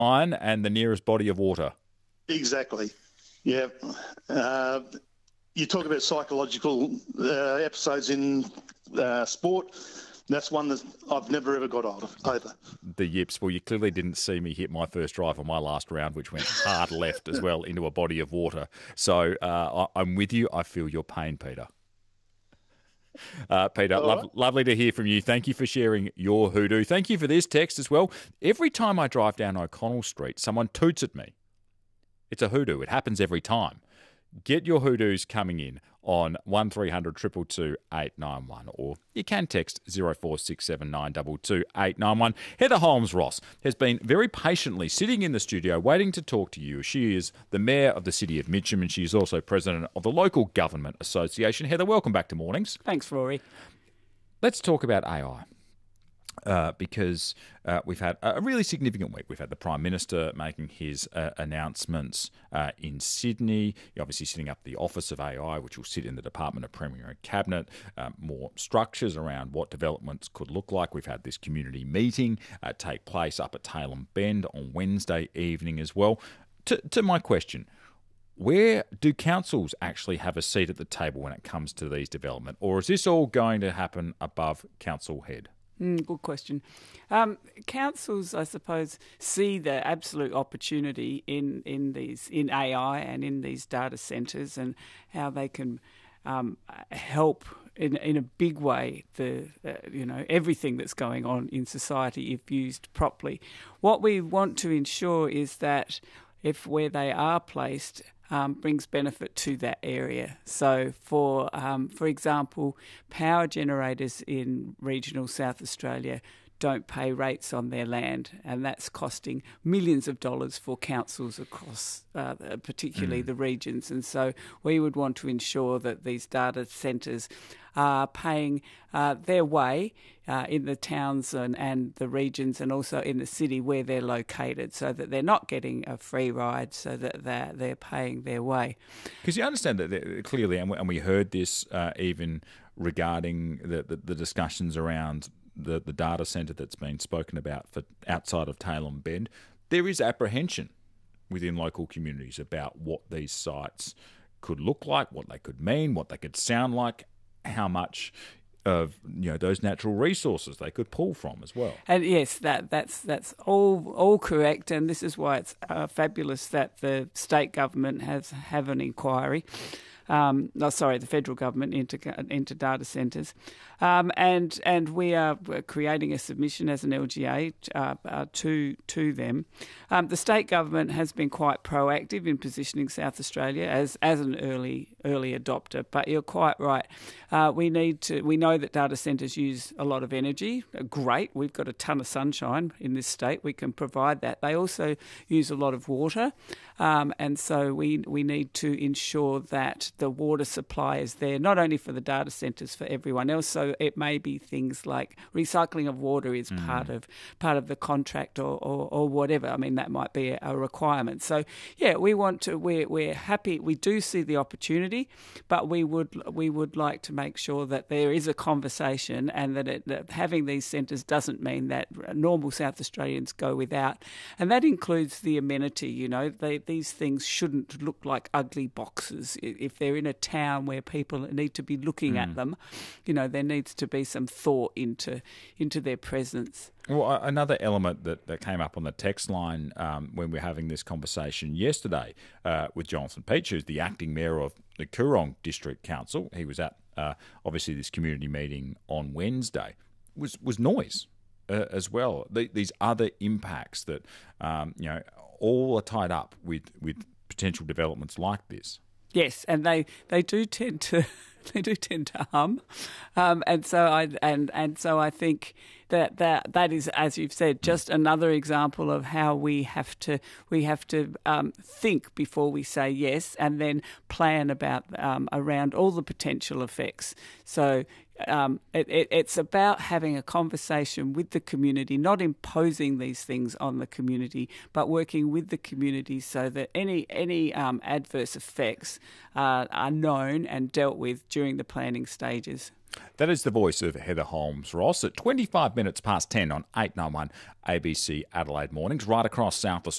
Iron and the nearest body of water. Exactly. Yeah. You talk about psychological episodes in sport. That's one that I've never ever got over. The yips. Well, you clearly didn't see me hit my first drive on my last round, which went hard left as well into a body of water. So I'm with you. I feel your pain, Peter. Peter, lovely to hear from you. Thank you for sharing your hoodoo. Thank you for this text as well. Every time I drive down O'Connell Street, someone toots at me. It's a hoodoo. It happens every time. Get your hoodoos coming in on 1300 222 891, or you can text 0467 891. Heather Holmes-Ross has been very patiently sitting in the studio waiting to talk to you. She is the Mayor of the City of Mitcham, and she is also President of the Local Government Association. Heather, welcome back to Mornings. Thanks, Rory. Let's talk about AI. Because we've had a really significant week. We've had the Prime Minister making his announcements in Sydney. You're obviously setting up the Office of AI, which will sit in the Department of Premier and Cabinet, more structures around what developments could look like. We've had this community meeting take place up at Tailem Bend on Wednesday evening as well. To my question, where do councils actually have a seat at the table when it comes to these developments? Or is this all going to happen above council head? Good question. Councils, I suppose, see the absolute opportunity in AI and in these data centres, and how they can help in a big way everything that's going on in society if used properly. What we want to ensure is that if where they are placed brings benefit to that area. So, for example, power generators in regional South Australia don't pay rates on their land, and that's costing millions of dollars for councils across particularly the regions. And so we would want to ensure that these data centres are paying their way in the towns and the regions, and also in the city where they're located, so that they're not getting a free ride, so that they're paying their way. Because you understand that clearly, and we heard this even regarding the discussions around the data centre that's been spoken about for outside of Tailem Bend, there is apprehension within local communities about what these sites could look like, what they could mean, what they could sound like, how much of those natural resources they could pull from as well. And yes, that's all correct, and this is why it's fabulous that the state government have an inquiry. The federal government into data centres, and we're creating a submission as an LGA to them. The state government has been quite proactive in positioning South Australia as an early adopter. But you're quite right. We know that data centres use a lot of energy. Great, we've got a ton of sunshine in this state. We can provide that. They also use a lot of water, and so we need to ensure that the water supply is there, not only for the data centres, for everyone else. So it may be things like recycling of water is part of the contract or whatever. I mean, that might be a requirement. So yeah, we're happy. We do see the opportunity, but we would like to make sure that there is a conversation, and that having these centres doesn't mean that normal South Australians go without, and that includes the amenity. These things shouldn't look like ugly boxes. If they're in a town where people need to be looking at them, there needs to be some thought into their presence. Well, another element that came up on the text line when we were having this conversation yesterday with Jonathan Peach, who's the acting mayor of the Coorong District Council. He was at obviously this community meeting on Wednesday. Was noise as well. These other impacts that all are tied up with potential developments like this. Yes, and they do tend to hum, and so I think that is, as you've said, just another example of how we have to think before we say yes, and then plan about around all the potential effects. So it's about having a conversation with the community, not imposing these things on the community, but working with the community so that any adverse effects are known and dealt with during the planning stages. That is the voice of Heather Holmes-Ross at 25 minutes past 10 on 891 ABC Adelaide Mornings, right across South Australia.